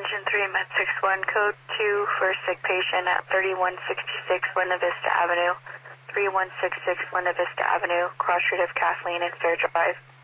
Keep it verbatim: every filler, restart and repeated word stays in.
Engine three, Med six one, code two for sick patient at thirty-one sixty-six Linda Vista Avenue, thirty-one sixty-six Linda Vista Avenue, cross street of Kathleen and Fair Drive.